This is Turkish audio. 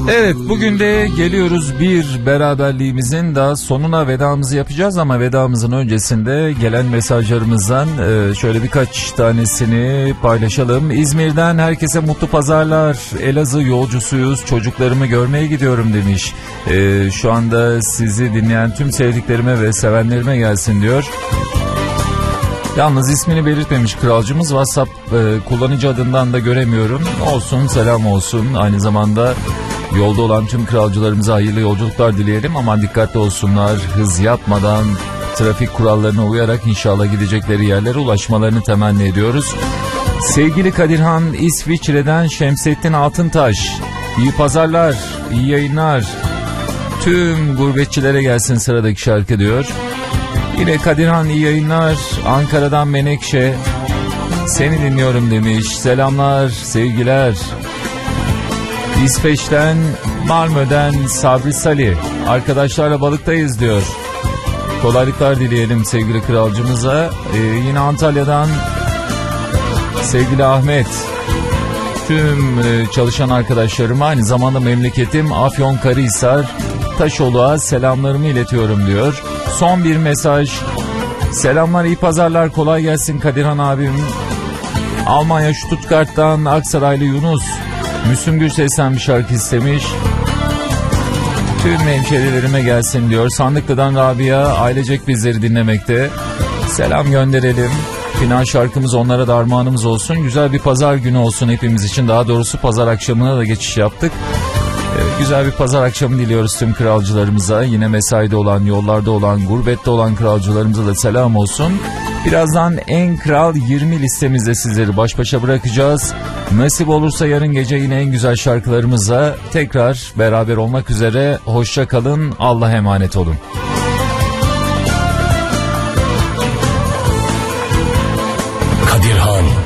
Evet, bugün de geliyoruz bir beraberliğimizin daha sonuna, vedamızı yapacağız ama vedamızın öncesinde gelen mesajlarımızdan şöyle birkaç tanesini paylaşalım. İzmir'den herkese mutlu pazarlar. Elazığ yolcusuyuz, çocuklarımı görmeye gidiyorum demiş. Şu anda sizi dinleyen tüm sevdiklerime ve sevenlerime gelsin diyor. Yalnız ismini belirtmemiş kralcımız. WhatsApp kullanıcı adından da göremiyorum. Olsun, selam olsun. Aynı zamanda yolda olan tüm kralcılarımıza hayırlı yolculuklar dileyelim. Aman dikkatli olsunlar. Hız yapmadan, trafik kurallarına uyarak inşallah gidecekleri yerlere ulaşmalarını temenni ediyoruz. Sevgili Kadirhan, İsviçre'den Şemsettin Altıntaş. İyi pazarlar, iyi yayınlar. Tüm gurbetçilere gelsin sıradaki şarkı diyor. Yine Kadirhan, iyi yayınlar. Ankara'dan Menekşe, seni dinliyorum demiş. Selamlar, sevgiler. İsveç'ten, Malmö'den Sabri Salih, arkadaşlarla balıktayız diyor. Kolaylıklar dileyelim sevgili kralcımıza. Yine Antalya'dan sevgili Ahmet, tüm çalışan arkadaşlarıma, aynı zamanda memleketim Afyonkarahisar Taşoluğa selamlarımı iletiyorum diyor. Son bir mesaj. Selamlar, iyi pazarlar, kolay gelsin Kadirhan abim. Almanya Stuttgart'tan Aksaraylı Yunus, Müslüm Gürses'ten bir şarkı istemiş. Tüm hemşerilerime gelsin diyor. Sandıklı'dan Rabia, ailecek bizleri dinlemekte. Selam gönderelim. Final şarkımız onlara da armağanımız olsun. Güzel bir pazar günü olsun hepimiz için. Daha doğrusu pazar akşamına da geçiş yaptık. Güzel bir pazar akşamı diliyoruz tüm kralcılarımıza. Yine mesaide olan, yollarda olan, gurbette olan kralcılarımıza da selam olsun. Birazdan En Kral 20 listemizde sizleri baş başa bırakacağız. Nasip olursa yarın gece yine en güzel şarkılarımızla tekrar beraber olmak üzere. Hoşça kalın, Allah'a emanet olun. Kadirhan.